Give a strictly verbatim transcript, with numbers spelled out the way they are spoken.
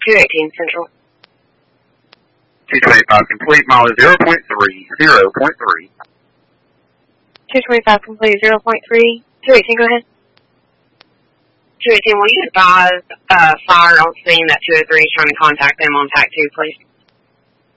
two eighteen Central. two twenty-five complete, mileage zero point three, zero point three. two twenty-five complete, zero point three. two eighteen, go ahead. two eighteen, will you advise uh, fire on scene that two oh three is trying to contact them on T A C two, please?